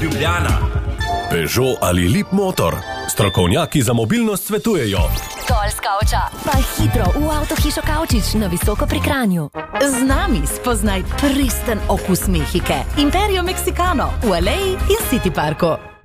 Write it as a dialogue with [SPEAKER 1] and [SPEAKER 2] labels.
[SPEAKER 1] Ljubljana.
[SPEAKER 2] Peugeot ali Lip Motor. Strokovnjaki za mobilnost svetujejo.
[SPEAKER 3] Dol s kavča, pa hitro v avtohišo Kavčič na Visoko pri Kranju.
[SPEAKER 4] Z nami spoznaj pristen okus Mehike. Imperio Mexicano v Aleji in City Parku.